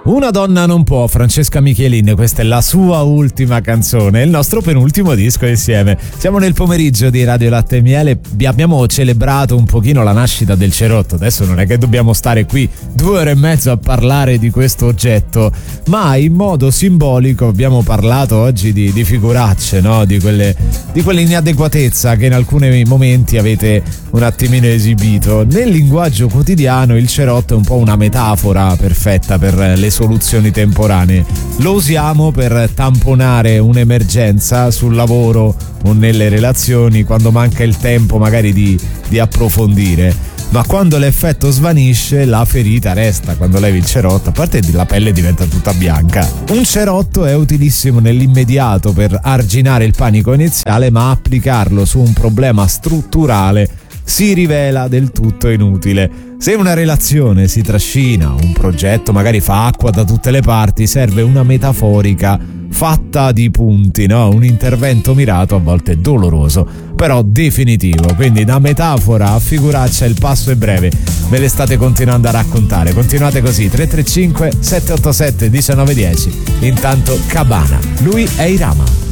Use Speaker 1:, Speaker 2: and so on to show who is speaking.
Speaker 1: Una donna non può, Francesca Michelin, questa è la sua ultima canzone, il nostro penultimo disco insieme. Siamo nel pomeriggio di Radio Latte e Miele, abbiamo celebrato un pochino la nascita del cerotto, adesso non è che dobbiamo stare qui 2 ore e mezzo a parlare di questo oggetto, ma in modo simbolico abbiamo parlato oggi di figuracce, no? Di quell'inadeguatezza che in alcuni momenti avete un attimino esibito. Nel linguaggio quotidiano il cerotto è un po' una metafora perfetta per le soluzioni temporanee. Lo usiamo per tamponare un'emergenza sul lavoro o nelle relazioni, quando manca il tempo magari di approfondire. Ma quando l'effetto svanisce, la ferita resta. Quando levi il cerotto, a parte la pelle diventa tutta bianca. Un cerotto è utilissimo nell'immediato per arginare il panico iniziale, ma applicarlo su un problema strutturale si rivela del tutto inutile. Se una relazione si trascina, un progetto magari fa acqua da tutte le parti, serve una metaforica fatta di punti, no? Un intervento mirato, a volte doloroso, però definitivo. Quindi da metafora a figuraccia il passo è breve. Me le state continuando a raccontare. Continuate così, 335 787 1910. Intanto Cabana, lui è Irama.